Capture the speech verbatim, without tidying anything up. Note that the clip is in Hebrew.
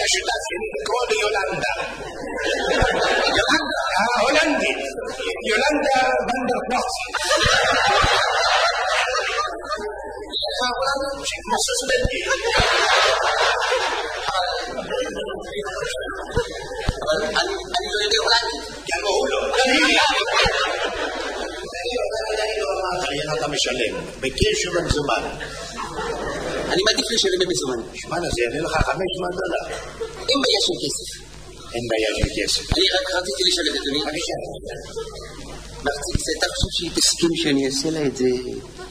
שותפים לקרוא ליולנדה. יולנדה? ההולנדית. יולנדה ונדרפלוצי. כמו סוספנדי. אבל אני לא יודע הולנדית. גם הוא לא. איך אתה משלם? בקשר למזומן. אני מעדיף לשלם במזומן. שמע, זה יעלה לך חמש מאות דולר. אין בעיה של כסף. אין בעיה של כסף. אני רק רציתי לשאול את אדוני. בבקשה. מרצי, אתה חושב שהיא תסכים שאני אעשה לה את זה